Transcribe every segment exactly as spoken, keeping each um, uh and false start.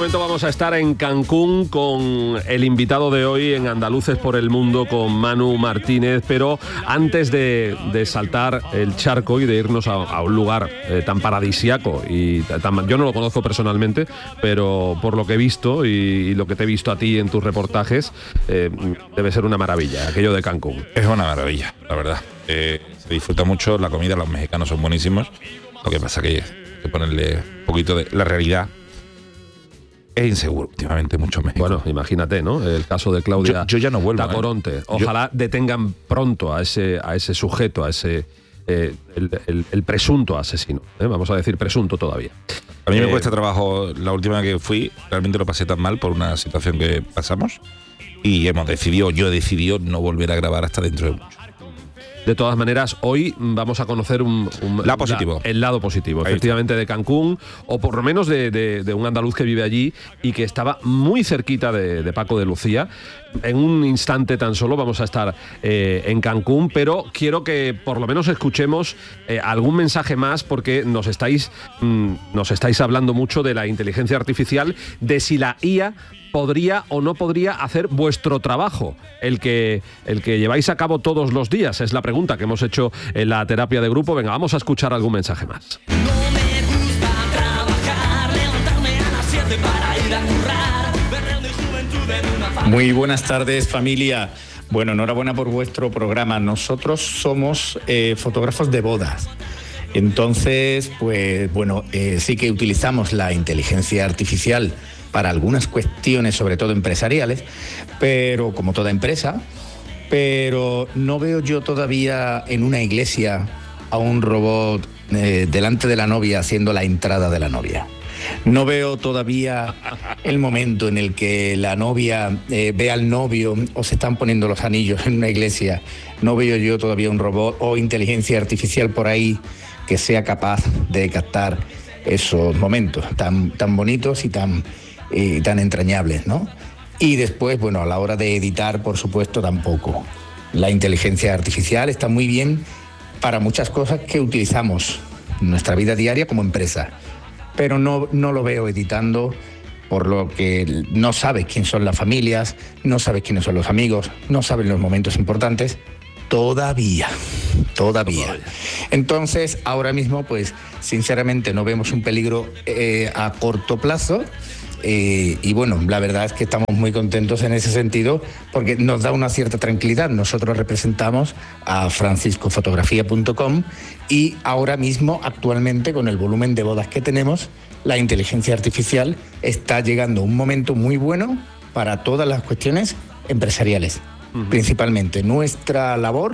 momento vamos a estar en Cancún con el invitado de hoy en Andaluces por el Mundo, con Manu Martínez, pero antes de, de saltar el charco y de irnos a, a un lugar eh, tan paradisiaco, y tan, yo no lo conozco personalmente, pero por lo que he visto y, y lo que te he visto a ti en tus reportajes, eh, debe ser una maravilla aquello de Cancún. Es una maravilla, la verdad. Eh, se disfruta mucho la comida, los mexicanos son buenísimos. Lo que pasa que hay que ponerle un poquito de la realidad. Es inseguro últimamente mucho México. Bueno, imagínate, ¿no? El caso de Claudia yo, yo ya no vuelvo, Tacoronte. ¿eh? Ojalá yo... detengan pronto a ese, a ese sujeto, a ese eh, el, el, el presunto asesino. ¿eh? Vamos a decir presunto todavía. A mí me eh, cuesta trabajo. La última que fui, realmente lo pasé tan mal por una situación que pasamos y hemos decidido, yo he decidido no volver a grabar hasta dentro de mucho. De todas maneras, hoy vamos a conocer un, un la positivo. La, el lado positivo, Ahí efectivamente, está. de Cancún, o por lo menos de, de, de un andaluz que vive allí y que estaba muy cerquita de, de Paco de Lucía. En un instante tan solo vamos a estar eh, en Cancún, pero quiero que por lo menos escuchemos eh, algún mensaje más, porque nos estáis, mmm, nos estáis hablando mucho de la inteligencia artificial, de si la I A podría o no podría hacer vuestro trabajo, el que, el que lleváis a cabo todos los días. Es la pregunta que hemos hecho en la terapia de grupo. Venga, vamos a escuchar algún mensaje más. No me gusta trabajar, levantarme a las siete para ir a currar, ver de juventud en una familia. Muy buenas tardes, familia. Bueno, enhorabuena por vuestro programa. Nosotros somos eh, fotógrafos de bodas. Entonces, pues bueno, eh, sí que utilizamos la inteligencia artificial para algunas cuestiones, sobre todo empresariales, pero como toda empresa, pero no veo yo todavía en una iglesia a un robot eh, delante de la novia haciendo la entrada de la novia. No veo todavía el momento en el que la novia eh, ve al novio o se están poniendo los anillos en una iglesia. No veo yo todavía un robot o inteligencia artificial por ahí que sea capaz de captar esos momentos tan, tan bonitos y tan... y tan entrañables, ¿no? Y después, bueno, a la hora de editar, por supuesto, tampoco. La inteligencia artificial está muy bien para muchas cosas que utilizamos en nuestra vida diaria como empresa, pero no, no lo veo editando, por lo que no sabes quién son las familias, no sabes quiénes son los amigos, no sabes los momentos importantes, todavía, todavía. Entonces, ahora mismo, pues, sinceramente, no vemos un peligro eh, a corto plazo. Eh, y bueno, la verdad es que estamos muy contentos en ese sentido porque nos da una cierta tranquilidad. Nosotros representamos a francisco fotografía punto com y ahora mismo, actualmente, con el volumen de bodas que tenemos, la inteligencia artificial está llegando a un momento muy bueno para todas las cuestiones empresariales. Uh-huh. Principalmente nuestra labor,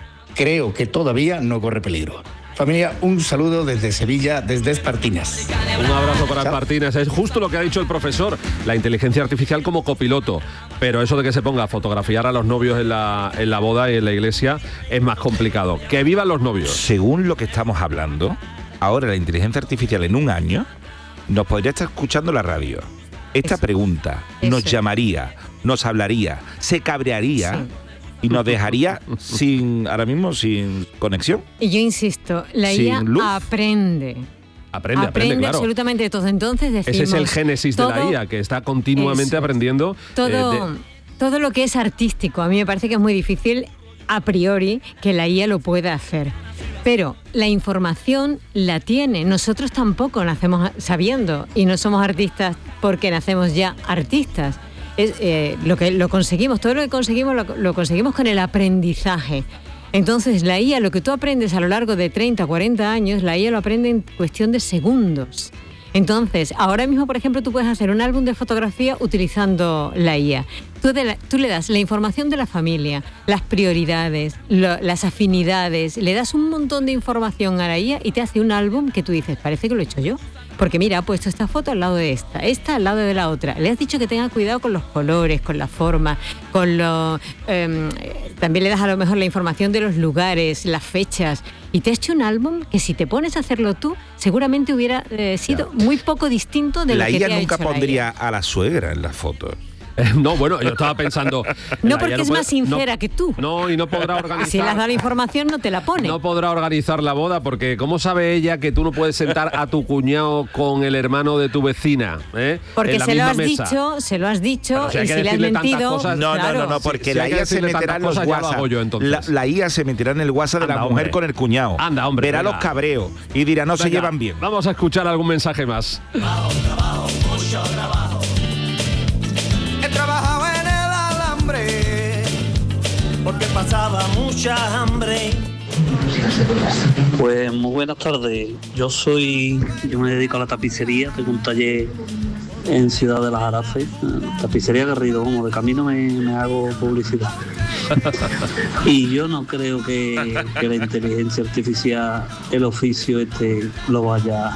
creo que todavía no corre peligro. Familia, un saludo desde Sevilla, desde Espartinas. Un abrazo para Espartinas. Es justo lo que ha dicho el profesor, la inteligencia artificial como copiloto. Pero eso de que se ponga a fotografiar a los novios en la, en la boda y en la iglesia es más complicado. ¡Que vivan los novios! Según lo que estamos hablando, ahora la inteligencia artificial en un año nos podría estar escuchando la radio. Esta eso, pregunta eso. nos llamaría, nos hablaría, se cabrearía... Sí. Y nos dejaría sin, ahora mismo, sin conexión. Y yo insisto, la I A luz. aprende. Aprende, aprende, aprende claro. absolutamente todo. Entonces decimos... Ese es el génesis todo, de la I A, que está continuamente eso, aprendiendo. Todo, eh, de... todo lo que es artístico. A mí me parece que es muy difícil, a priori, que la I A lo pueda hacer. Pero la información la tiene. Nosotros tampoco nacemos sabiendo. Y no somos artistas porque nacemos ya artistas. Es, eh, lo que lo conseguimos, todo lo que conseguimos lo, lo conseguimos con el aprendizaje. Entonces la I A, lo que tú aprendes a lo largo de treinta, cuarenta años, la I A lo aprende en cuestión de segundos. Entonces, ahora mismo, por ejemplo, tú puedes hacer un álbum de fotografía utilizando la I A. Tú, de la, tú le das la información de la familia, las prioridades, lo, las afinidades, le das un montón de información a la I A y te hace un álbum que tú dices, parece que lo he hecho yo. Porque mira, ha puesto esta foto al lado de esta, esta al lado de la otra. Le has dicho que tenga cuidado con los colores, con la forma, con lo... Eh, también le das a lo mejor la información de los lugares, las fechas. Y te ha hecho un álbum que si te pones a hacerlo tú, seguramente hubiera eh, sido claro. muy poco distinto de la lo que I A te ha nunca hecho pondría la I A. A la suegra en las fotos. Eh, no, bueno, yo estaba pensando... No, la porque I A es puede- más sincera no, que tú. No, y no podrá organizar... Si le has dado la información, no te la pone. No podrá organizar la boda porque ¿cómo sabe ella que tú no puedes sentar a tu cuñado con el hermano de tu vecina? ¿eh? Porque En la se lo misma has mesa. dicho, se lo has dicho, Pero si hay y que si le has decirle tantas mentido... cosas- No, claro. no, no, no, porque Si- si la hay que I A se decirle meterá en tantas los cosas, ya lo WhatsApp. hago yo, entonces. La, la I A se meterá en el WhatsApp de Anda, la mujer hombre. con el cuñado. Anda, hombre, Verá venga. los cabreos y dirá, no se Venga, llevan bien. Vamos a escuchar algún mensaje más. He trabajado en el alambre porque pasaba mucha hambre. Pues muy buenas tardes. Yo soy, yo me dedico a la tapicería, tengo un taller en Ciudad de las Arafes, tapicería Garrido, como de camino me, me hago publicidad. Y yo no creo que, que la inteligencia artificial, el oficio este, lo vaya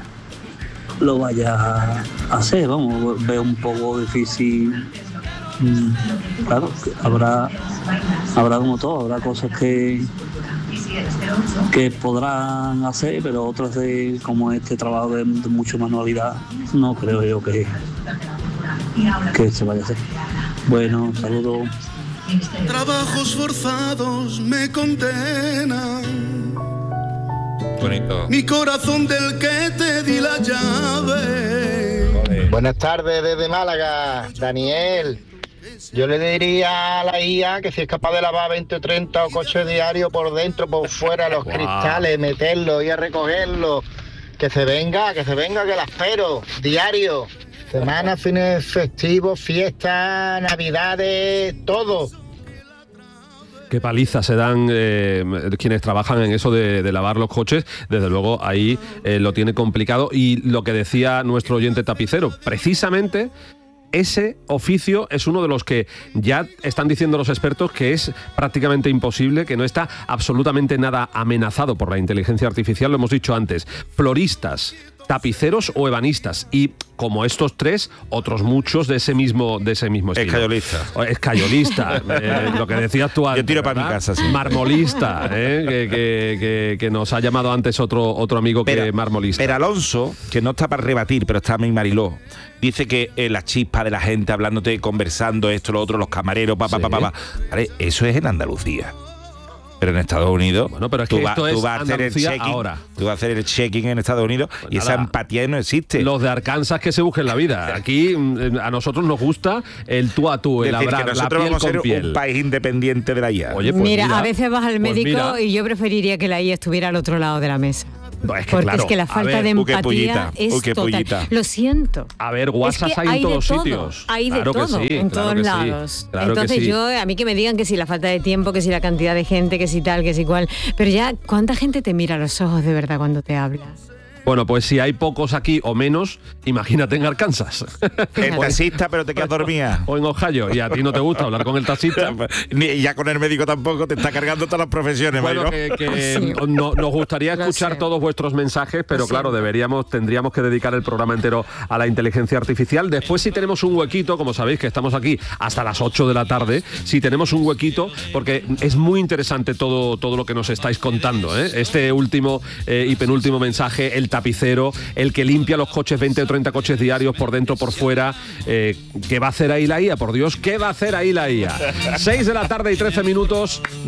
lo vaya a hacer, vamos, veo un poco difícil. Mm, Claro, que habrá habrá como todo, habrá cosas que que podrán hacer, pero otras de como este trabajo de, de mucha manualidad, no creo yo que que se vaya a hacer. Bueno, saludos. Trabajos forzados me condenan. Bonito. Mi corazón del que te di la llave. Buenas tardes desde Málaga, Daniel. Yo le diría a la I A que si es capaz de lavar veinte o treinta coches diarios por dentro, por fuera, los Wow. cristales, meterlos y a recogerlos. Que se venga, que se venga, que la espero. Diario. Semana, fines festivos, fiestas, navidades, todo. Qué paliza se dan eh, quienes trabajan en eso de, de lavar los coches. Desde luego ahí eh, lo tiene complicado. Y lo que decía nuestro oyente tapicero, precisamente ese oficio es uno de los que ya están diciendo los expertos que es prácticamente imposible, que no está absolutamente nada amenazado por la inteligencia artificial, lo hemos dicho antes. Floristas, tapiceros o ebanistas, y como estos tres, otros muchos de ese mismo de ese mismo estilo. Escayolista. O Escayolista, eh, lo que decías tú antes. Yo tiro para mi ¿verdad? casa, sí. Marmolista, eh, que, que- que- que nos ha llamado antes otro, otro amigo que marmolista. Pero Alonso, que no está para rebatir, pero está mi Mariló, dice que eh, la chispa de la gente hablándote, conversando, esto, lo otro, los camareros, pa, pa, Sí. pa, pa, pa. Vale, eso es en Andalucía. Pero en Estados Unidos, Bueno, pero es tú, que va- esto tú es vas a hacer el Andalucía checking, ahora. tú vas a hacer el checking en Estados Unidos Pues y esa nada. empatía no existe. Los de Arkansas que se busquen la vida. Aquí mm, a nosotros nos gusta el tú a tú, el es decir, hablar, que la nosotros piel vamos a con ser piel. un país independiente de la I A. Oye, pues mira, mira, a veces vas al pues médico mira. y yo preferiría que la I A estuviera al otro lado de la mesa. No, es que Porque claro, es que la a falta ver, de uy, qué empatía pullita, es uy, qué total. pullita. Lo siento. A ver, WhatsApp Es que hay en de todos todo, sitios. Hay de Claro que todo, sí, en claro todos que sí, lados. claro que Entonces sí. yo, a mí que me digan que si la falta de tiempo, que si la cantidad de gente, que si tal, que si cual. Pero ya, ¿cuánta gente te mira a los ojos de verdad cuando te hablas? Bueno, pues si hay pocos aquí o menos, imagínate en Arkansas. El taxista, pero te quedas dormida. O en Ohio. Y a ti no te gusta hablar con el taxista. Ni ya con el médico tampoco, te está cargando todas las profesiones, Bueno, Mariló. que, que Sí. no- nos gustaría Lo escuchar sé. todos vuestros mensajes, pero Lo claro, siento. deberíamos, tendríamos que dedicar el programa entero a la inteligencia artificial. Después, si tenemos un huequito, como sabéis que estamos aquí hasta las ocho de la tarde, si tenemos un huequito, porque es muy interesante todo, todo lo que nos estáis contando, ¿eh? Este último eh, y penúltimo mensaje, el tapicero, el que limpia los coches, veinte o treinta coches diarios por dentro, por fuera. Eh, ¿Qué va a hacer ahí la I A? Por Dios, ¿qué va a hacer ahí la I A? seis de la tarde y trece minutos.